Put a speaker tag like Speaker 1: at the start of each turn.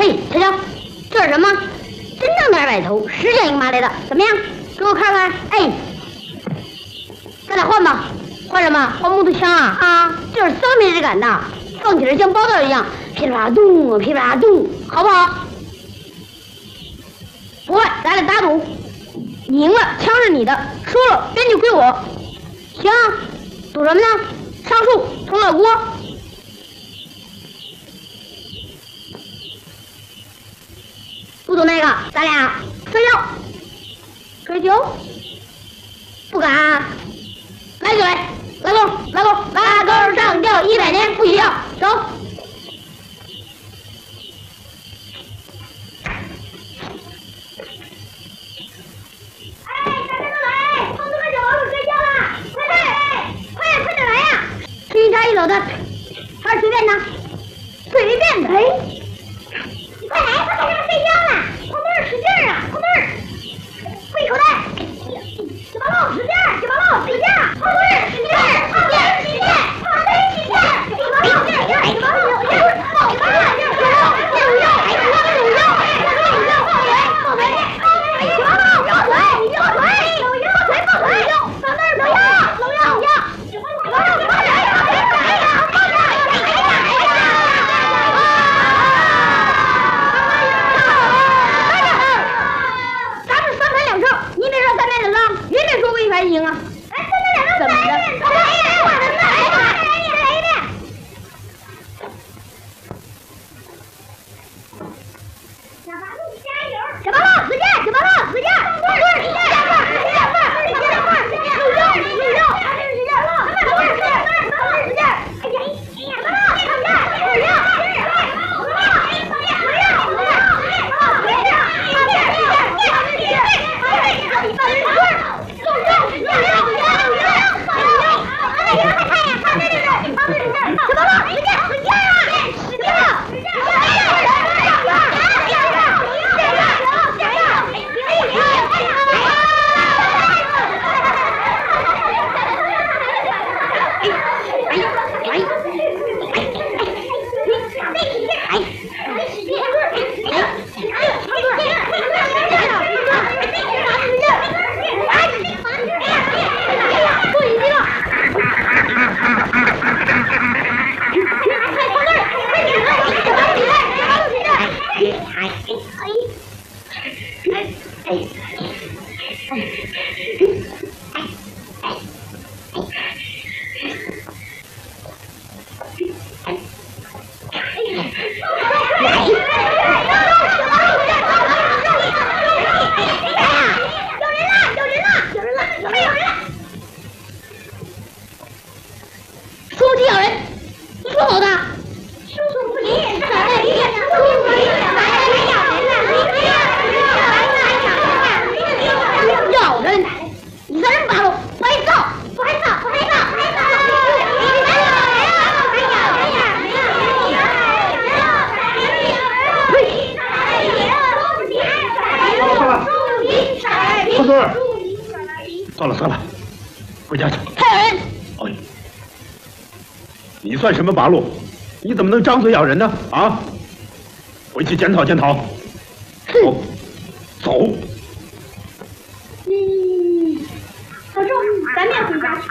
Speaker 1: 嘿，瞧瞧，这是什么？真正的200头，10件一个麻来的，怎么样？给我看看。哎，咱俩换吧。换什么？换木头枪啊！啊，这是生没质感的，放起来像包弹一样，噼里啪啦咚，噼里啪啦咚，好不好？不换，咱俩打赌，你赢了，枪是你的；输了，编就归我。行，赌什么呢？上树，铜老锅。不赌那个，咱俩摔跤。摔跤？不敢啊。来就来，拉钩，拉钩，拉钩上吊100年不许要，走。哎，大家都来，同志们就往后摔跤了，快点来呀！是一插一走的，还是随便的？随便的。哎，你快来，快开始睡觉了，后面使劲啊，后面，回口袋。小八路使劲，小八路使劲，后面使劲，后面使劲，后面使劲，小八路使劲，小八路使劲，后面使劲，还行啊！哎，咱们两个怎么的？来一遍！小八路加油！小八路使劲！小八路使劲！使劲！
Speaker 2: 算了，回家去。
Speaker 1: 害人！
Speaker 2: 哎，你算什么八路？你怎么能张嘴咬人呢？啊！回去检讨检讨。走，走。
Speaker 1: 小周，咱们也回家。